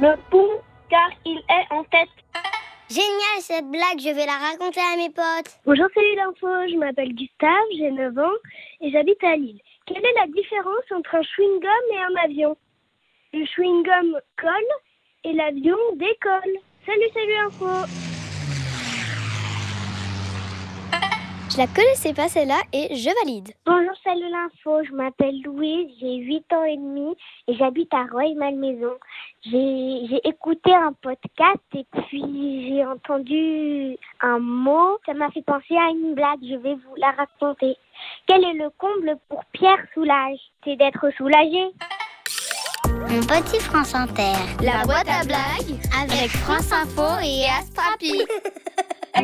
le pont, car il est en tête. Génial cette blague, je vais la raconter à mes potes. Bonjour, salut l'info, je m'appelle Gustave, j'ai 9 ans et j'habite à Lille. Quelle est la différence entre un chewing-gum et un avion? Le chewing-gum colle et l'avion décolle. Salut l'info. Je la connaissais pas celle-là et je valide. Bonjour, salut l'info, je m'appelle Louise, j'ai 8 ans et demi et j'habite à Rueil-Malmaison. J'ai écouté un podcast et puis j'ai entendu un mot. Ça m'a fait penser à une blague, je vais vous la raconter. Quel est le comble pour Pierre Soulages? C'est d'être soulagé. Mon petit France Inter. La boîte à blagues avec France Info et Astrapi.